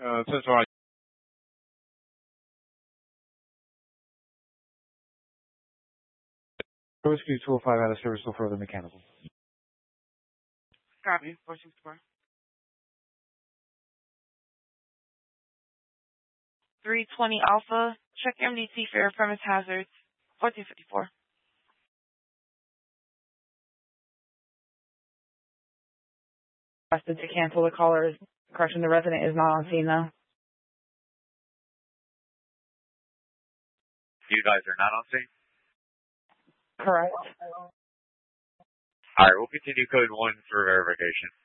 Central. Rescue 205 out of service, no further mechanical. Copy. 464. 320 Alpha. Check MDT for air premise hazards. 1454. Requested to cancel the caller. Correction, the resident is not on scene though. You guys are not on scene? Correct. Alright, we'll continue code 1 for verification.